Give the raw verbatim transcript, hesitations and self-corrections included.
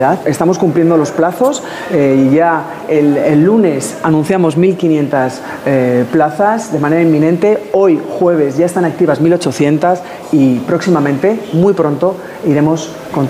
Estamos cumpliendo los plazos eh, y ya el, el lunes anunciamos mil quinientas eh, plazas de manera inminente. Hoy, jueves, ya están activas mil ochocientas y próximamente, muy pronto, iremos contando.